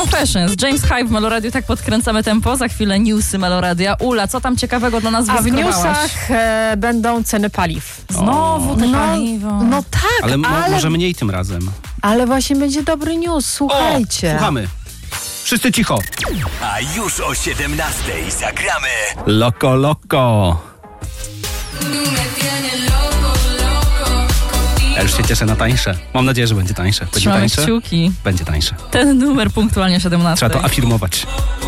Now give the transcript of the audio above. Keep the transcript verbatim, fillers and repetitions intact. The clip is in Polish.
Confessions, James Hype w Meloradiu, tak podkręcamy tempo. Za chwilę newsy Meloradia. Ula, co tam ciekawego dla nas A w wyskrobałaś? newsach e, będą ceny paliw. Znowu te No, paliwo. no tak, Ale, ale, mo- ale, może mniej tym razem. właśnie będzie dobry news, słuchajcie. O, słuchamy. Wszyscy cicho. A już o siedemnastej zagramy Loko, loko. Ja już się cieszę na tańsze. Mam nadzieję, że będzie tańsze. Będzie Trzymamy tańsze? kciuki. Będzie tańsze. Ten numer punktualnie o siedemnastej. Trzeba to afirmować.